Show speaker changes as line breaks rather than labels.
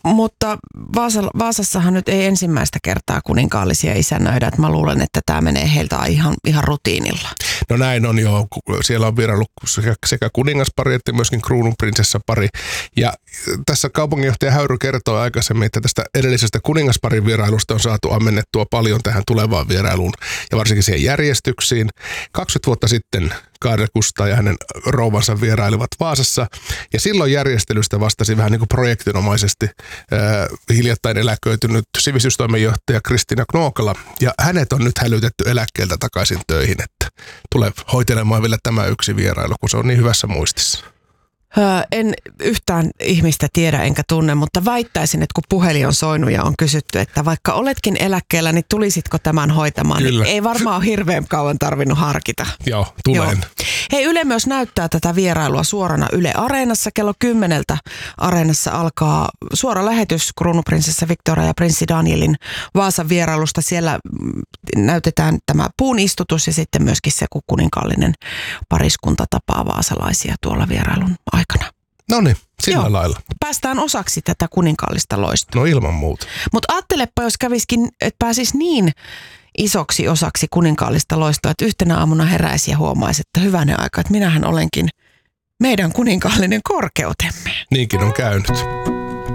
Mutta Vaasassahan nyt ei ensimmäistä kertaa kuninkaallisia isännöidä, että mä luulen, että tämä menee heiltä ihan rutiinilla.
No näin on jo. Siellä on vieraillut sekä kuningaspari että myöskin kruununprinsessapari. Ja tässä kaupunginjohtaja Häyry kertoo aikaisemmin, että tästä edellisestä kuningasparin vierailusta on saatu ammennettua paljon tähän tulevaan vierailuun ja varsinkin siihen järjestyksiin. 20 vuotta sitten Kaarle Kustaa ja hänen rouvansa vierailivat Vaasassa ja silloin järjestelystä vastasi vähän niin kuin projektinomaisesti hiljattain eläköitynyt sivistystoimenjohtaja Kristiina Knookala ja hänet on nyt hälytetty eläkkeeltä takaisin töihin, että tulee hoitelemaan vielä tämä yksi vierailu, kun se on niin hyvässä muistissa.
En yhtään ihmistä tiedä enkä tunne, mutta väittäisin, että kun puhelin on soinut ja on kysytty, että vaikka oletkin eläkkeellä, niin tulisitko tämän hoitamaan?
Kyllä.
Niin ei varmaan ole hirveän kauan tarvinnut harkita.
Joo, tulen. Joo.
Hei, Yle myös näyttää tätä vierailua suorana Yle Areenassa. Kello 10 Areenassa alkaa suora lähetys kruununprinsessa Victoria ja prinssi Danielin Vaasan vierailusta. Siellä näytetään tämä puun istutus ja sitten myöskin se, kun kuninkaallinen pariskunta tapaa vaasalaisia tuolla vierailun aikana.
No niin, sillä lailla.
Päästään osaksi tätä kuninkaallista loistoa.
No ilman muuta.
Mutta ajattelepa, jos käviskin, että pääsisi niin isoksi osaksi kuninkaallista loistoa, että yhtenä aamuna heräisi ja huomaisi, että hyvänen aika, että minähän olenkin meidän kuninkaallinen korkeutemme.
Niinkin on käynyt.